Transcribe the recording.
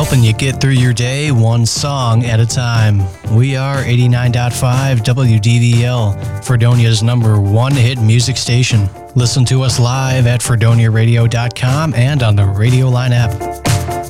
helping you get through your day one song at a time. We are 89.5 WDVL, Fredonia's #1 hit music station. Listen to us live at FredoniaRadio.com and on the Radio Line app.